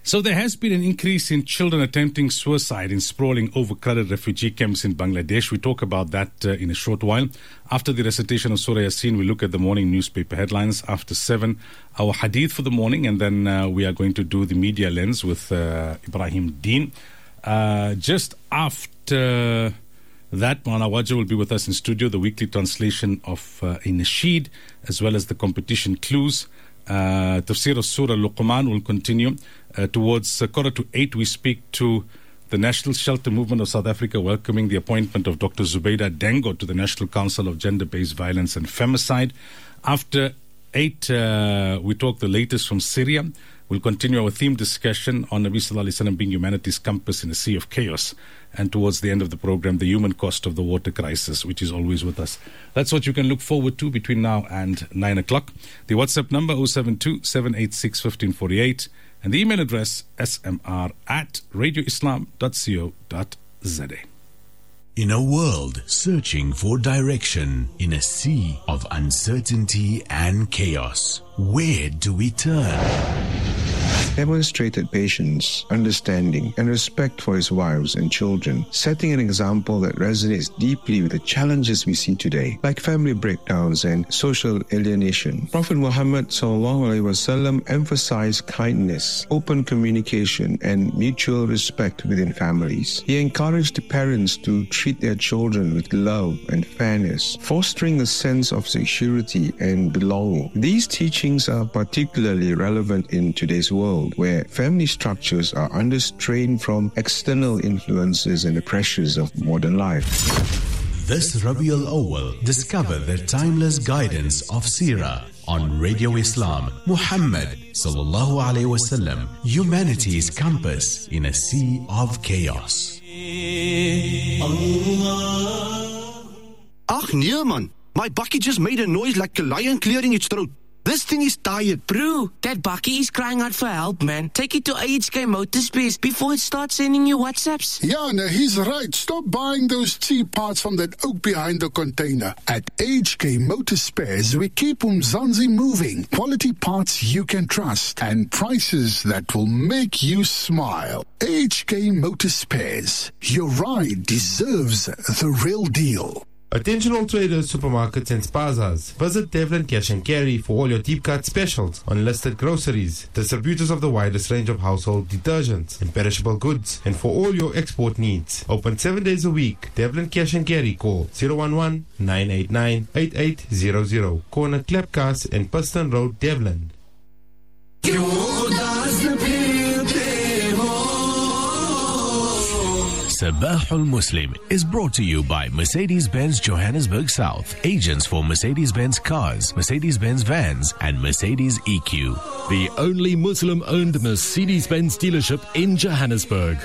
So there has been an increase in children attempting suicide in sprawling, overcrowded refugee camps in Bangladesh. We talk about that in a short while. After the recitation of Surah Yasin, we look at the morning newspaper headlines. After 7, our hadith for the morning, and then we are going to do the media lens with Ibrahim Deen. Just after that, Maulana Wajah will be with us in studio, the weekly translation of a nasheed, as well as the competition clues. Tafsir of Surah Luqman will continue. Towards 7:45, we speak to the National Shelter Movement of South Africa, welcoming the appointment of Dr. Zubaida Dengo to the National Council of Gender-Based Violence and Femicide. After 8, we talk the latest from Syria. We'll continue our theme discussion on Nabi Sallallahu Alaihi Wasallam being humanity's compass in a sea of chaos. And towards the end of the program, the human cost of the water crisis, which is always with us. That's what you can look forward to between now and 9 o'clock. The WhatsApp number 072-786-1548. And the email address smr@radioislam.co.za. In a world searching for direction, in a sea of uncertainty and chaos, where do we turn? Demonstrated patience, understanding, and respect for his wives and children, setting an example that resonates deeply with the challenges we see today, like family breakdowns and social alienation. Prophet Muhammad ﷺ emphasized kindness, open communication, and mutual respect within families. He encouraged the parents to treat their children with love and fairness, fostering a sense of security and belonging. These teachings are particularly relevant in today's world, where family structures are under strain from external influences and the pressures of modern life. This Rabiul Awwal, discover the timeless guidance of Seerah on Radio Islam. Muhammad Sallallahu Alaihi Wasallam, humanity's compass in a sea of chaos. Ach nee man, my bakkie just made a noise like a lion clearing its throat. This thing is tired. Bro, that bakkie is crying out for help, man. Take it to AHK Motorspace before it starts sending you WhatsApps. Yeah, no, he's right. Stop buying those cheap parts from that oak behind the container. At AHK Motorspares, we keep Umzansi moving. Quality parts you can trust and prices that will make you smile. AHK Motorspares. Your ride deserves the real deal. Attention all traders, supermarkets and spazas. Visit Devlin Cash and Carry for all your deep cut specials on listed groceries, distributors of the widest range of household detergents and perishable goods, and for all your export needs. Open 7 days a week. Devlin Cash and Carry. Call 011-989-8800. Corner Klepkas and Piston Road, Devlin. Sabahul Muslim is brought to you by Mercedes-Benz Johannesburg South, agents for Mercedes-Benz cars, Mercedes-Benz vans, and Mercedes EQ. The only Muslim-owned Mercedes-Benz dealership in Johannesburg.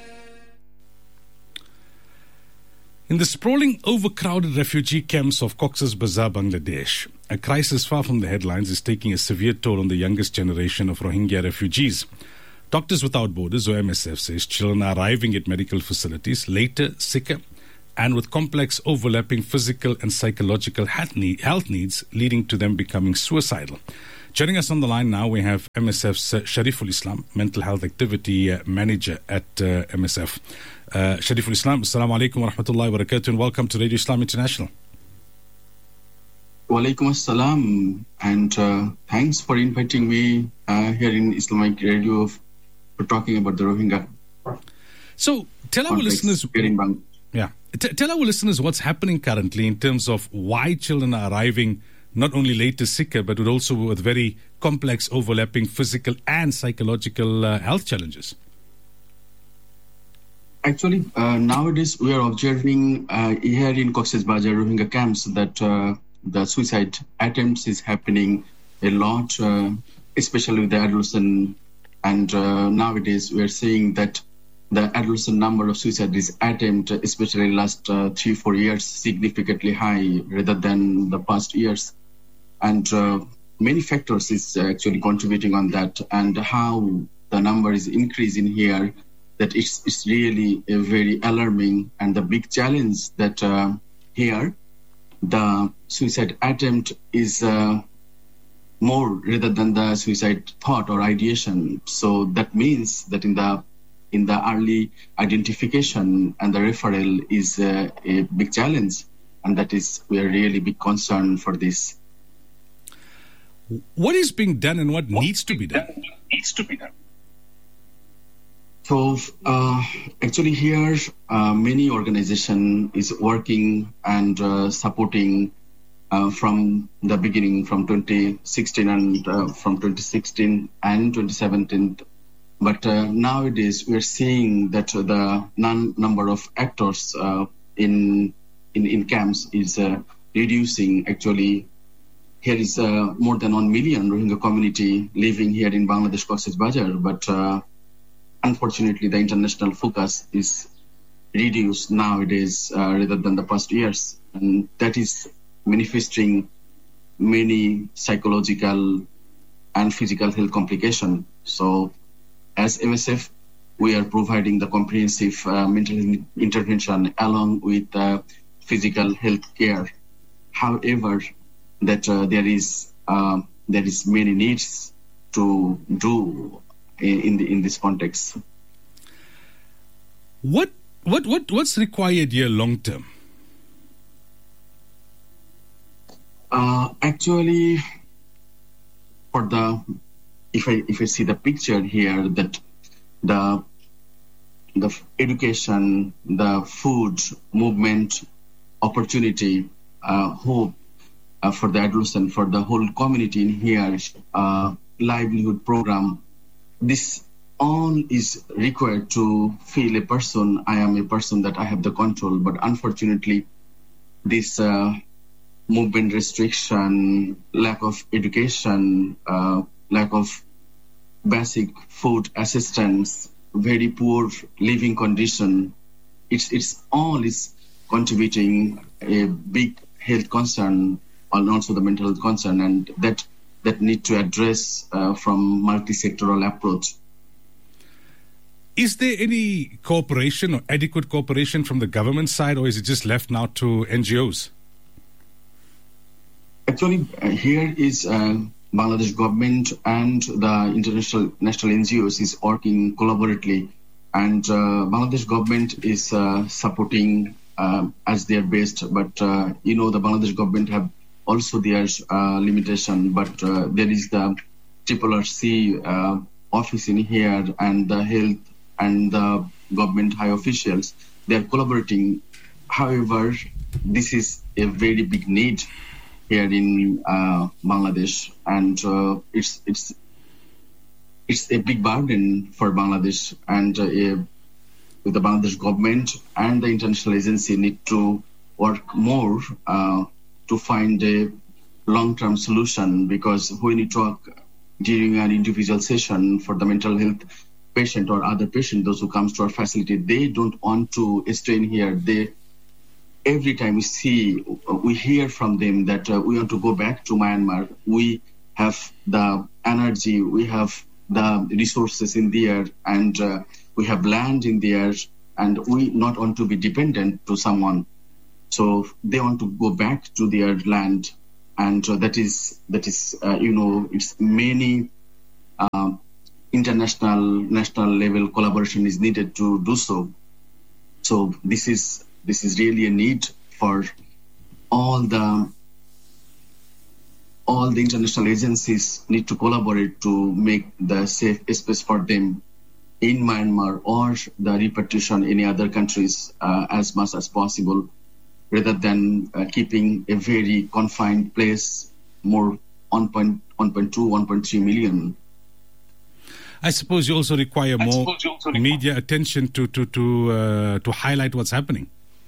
In the sprawling, overcrowded refugee camps of Cox's Bazar, Bangladesh, a crisis far from the headlines is taking a severe toll on the youngest generation of Rohingya refugees. Doctors Without Borders, or MSF, says children are arriving at medical facilities later, sicker, and with complex overlapping physical and psychological health needs, leading to them becoming suicidal. Joining us on the line now, we have MSF's Shariful Islam, Mental Health Activity Manager at MSF. Shariful Islam, Assalamu alaikum wa rahmatullahi wa barakatuh, and welcome to Radio Islam International. Wa alaikum assalam, and thanks for inviting me here in Islamic Radio for talking about the Rohingya. So tell our listeners, tell our listeners what's happening currently in terms of why children are arriving not only later sicker, but also with very complex overlapping physical and psychological health challenges. Actually, nowadays we are observing here in Cox's Bazar Rohingya camps that the suicide attempts is happening a lot, especially with the adolescent. And nowadays we are seeing that the adolescent number of suicide attempt, especially in last 3-4 years, significantly high rather than the past years. And many factors is actually contributing on that, and how the number is increasing here, that it's really very alarming. And the big challenge that here, the suicide attempt is more rather than the suicide thought or ideation. So that means that in the early identification and the referral is a big challenge, and that is we are really big concern for this. What is being done and what needs to be done? So actually here many organization is working and supporting from the beginning, from 2016 and from 2016 and 2017. But nowadays we are seeing that the number of actors in camps is reducing. Actually, here is more than 1 million Rohingya community living here in Bangladesh, Cox's Bazar. But unfortunately, the international focus is reduced nowadays rather than the past years, and that is manifesting many psychological and physical health complications. So, as MSF, we are providing the comprehensive mental intervention along with physical health care. However, that there is many needs to do in this context. What's required here long term? Actually, for the if I see the picture here, that the education, the food, movement, opportunity, hope for the adolescent, for the whole community in here, livelihood program, this all is required to feel a person. I am a person that I have the control, but unfortunately, this movement restriction, lack of education, lack of basic food assistance, very poor living condition, it's all is contributing a big health concern and also the mental health concern, and that need to address from multi-sectoral approach. Is there any cooperation or adequate cooperation from the government side, or is it just left now to NGOs? Actually, here is Bangladesh government and the international national NGOs is working collaboratively, and Bangladesh government is supporting as their best. But the Bangladesh government have also their limitation. But there is the RRC office in here, and the health and the government high officials. They are collaborating. However, this is a very big need here in Bangladesh, and it's a big burden for Bangladesh, and with the Bangladesh government and the international agency need to work more to find a long-term solution, because when you talk during an individual session for the mental health patient or other patient, those who comes to our facility, they don't want to stay in here. Every time we hear from them that we want to go back to Myanmar. We have the energy, we have the resources in there, and we have land in there, and we not want to be dependent to someone. So they want to go back to their land, and that is it's many international, national level collaboration is needed to do so. So this is really a need for all the international agencies need to collaborate to make the safe space for them in Myanmar or the repatriation in any other countries as much as possible, rather than keeping a very confined place, more 1.2, 1.3 million. I suppose you also require more media attention to highlight what's happening.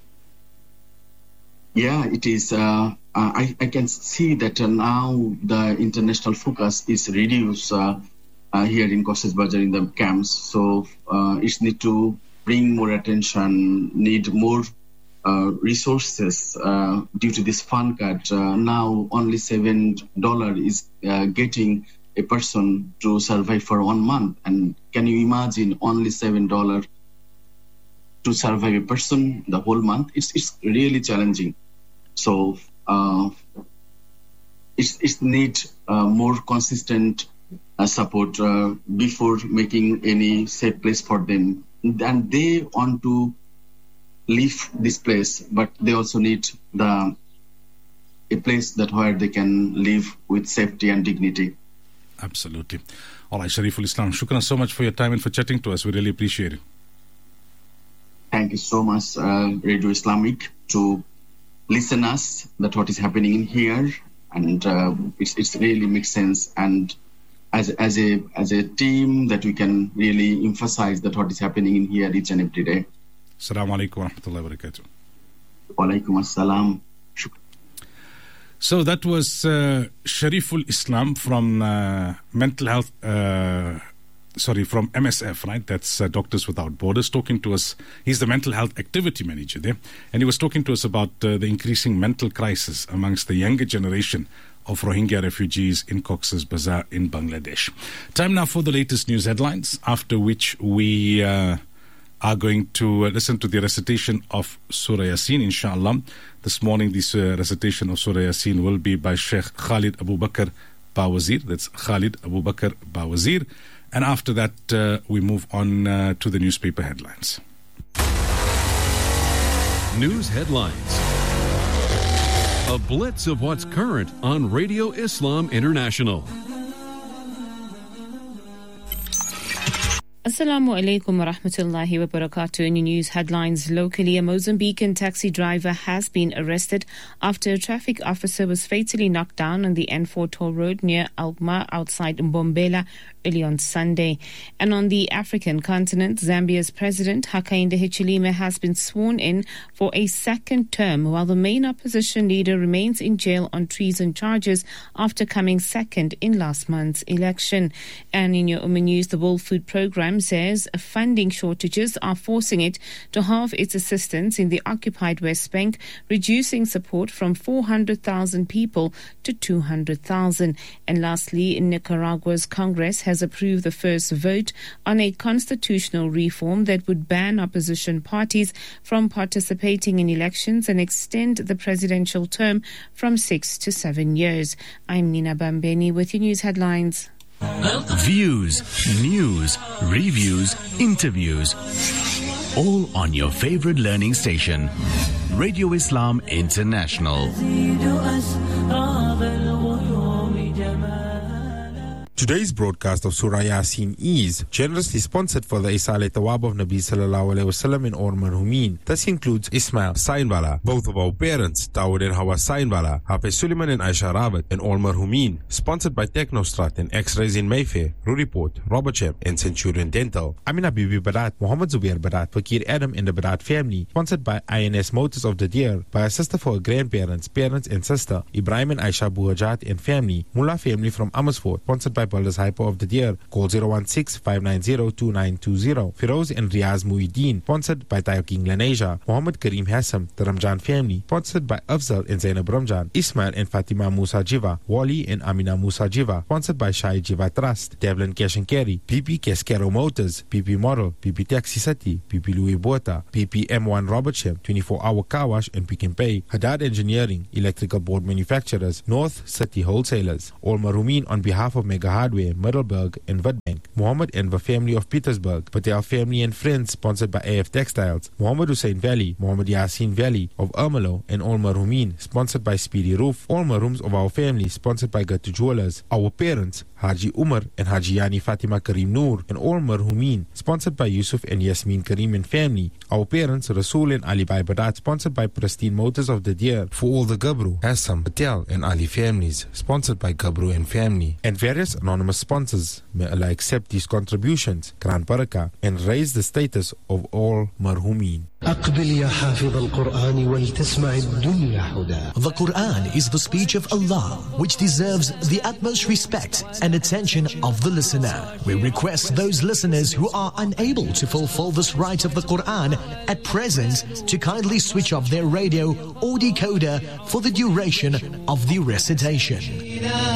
Yeah, it is. I can see that now the international focus is reduced here in Cox's Bazar in the camps. So it's need to bring more attention, need more resources due to this fund cut. Now only $7 is getting a person to survive for 1 month. And can you imagine only $7 to survive a person the whole month? It's really challenging. So it needs more consistent support before making any safe place for them. And they want to leave this place, but they also need a place that where they can live with safety and dignity. Absolutely. All right, Shariful Islam, shukran so much for your time and for chatting to us. We really appreciate it. Thank you so much, Radio Islamic, to listen us that what is happening in here, and it really makes sense. And as a team, that we can really emphasize that what is happening in here each and every day. Assalamu alaikum wa rahmatullahi wa barakatuh. Wa alaikum assalam. So that was Shariful Islam from Mental Health, from MSF, right? That's Doctors Without Borders, talking to us. He's the Mental Health Activity Manager there. And he was talking to us about the increasing mental crisis amongst the younger generation of Rohingya refugees in Cox's Bazar in Bangladesh. Time now for the latest news headlines, after which we are going to listen to the recitation of Surah Yasin, inshallah. This morning, this recitation of Surah Yasin will be by Sheikh Khalid Abu Bakr Bawazir. That's Khalid Abu Bakr Bawazir. And after that, we move on to the newspaper headlines. News headlines. A blitz of what's current on Radio Islam International. Assalamu alaikum wa rahmatullahi wa barakatuh. In your news headlines, locally, a Mozambican taxi driver has been arrested after a traffic officer was fatally knocked down on the N4 toll road near Alkmaar outside Mbombela early on Sunday. And on the African continent, Zambia's President Hakainde Hichilema has been sworn in for a second term, while the main opposition leader remains in jail on treason charges after coming second in last month's election. And in your news, the World Food Programme says funding shortages are forcing it to halve its assistance in the occupied West Bank, reducing support from 400,000 people to 200,000. And lastly, Nicaragua's Congress has approved the first vote on a constitutional reform that would ban opposition parties from participating in elections and extend the presidential term from 6 to 7 years. I'm Nina Bambeni with your news headlines. Views, news, reviews, interviews. All on your favorite learning station, Radio Islam International. Today's broadcast of Surah Yasin is generously sponsored for the Isale Tawab of Nabi Sallallahu Alaihi Wasallam in Or Marhumin. This includes Ismail Sainbala, both of our parents, Dawood and Hawa Sainbala, Hafiz Suleiman and Aisha Rawat in Or Marhumin. Sponsored by Technostrat and X-Rays in Mayfair, Ruriport, Robertshire and Centurion Dental. Amina Bibi Barat, Muhammad Zubair Barat, Fakir Adam and the Barat family. Sponsored by INS Motors of the Deer, by a sister for her grandparents, parents and sister, Ibrahim and Aisha Buhajat and family. Mullah family from Amersfoort. Sponsored by Builders Hyper of the Deer. Call 016-590-2920. Firoz and Riaz Muhyiddin. Sponsored by Tayo King Lanesia. Muhammad Kareem Hassam, the Ramjan family. Sponsored by Afzal and Zainab Ramjan. Ismail and Fatima Musa Jiva. Wali and Amina Musa Jiva. Sponsored by Shai Jiva Trust. Devlin Cash and Carry. PP Cascaro Motors. PP Model. PP Taxi City. PP Louis Bota. PP M1 Robertshire. 24-hour car wash and Pick and Pay. Haddad Engineering. Electrical board manufacturers. North City Wholesalers. All Marumin on behalf of Mega Hardware, Middleburg and Witbank. Muhammad Enver family of Petersburg. Patel family and friends, sponsored by AF Textiles. Muhammad Hussein Valley. Muhammad Yasin Valley of Ermelo and All Marumin, sponsored by Speedy Roof. All Marooms of our family, sponsored by Gatu Jewelers. Our parents, Haji Umar and Haji Yani Fatima Kareem Noor and All Marhumin, sponsored by Yusuf and Yasmin Kareem and family. Our parents, Rasul and Ali Bai Badat, sponsored by Pristine Motors of the Deer. For all the Gabru, Assam, Patel and Ali families, sponsored by Gabru and family. And various anonymous sponsors. May Allah accept these contributions, Gran Baraka, and raise the status of all Marhumin. The Quran is the speech of Allah, which deserves the utmost respect and attention of the listener. We request those listeners who are unable to fulfill this right of the Quran at present to kindly switch off their radio or decoder for the duration of the recitation.